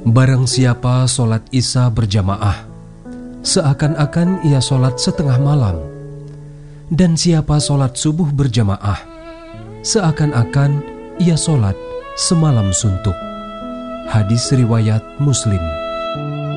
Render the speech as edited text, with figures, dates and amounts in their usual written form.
Barang siapa solat Isya berjamaah, seakan-akan ia solat setengah malam. Dan siapa solat subuh berjamaah, seakan-akan ia solat semalam suntuk. Hadis riwayat Muslim.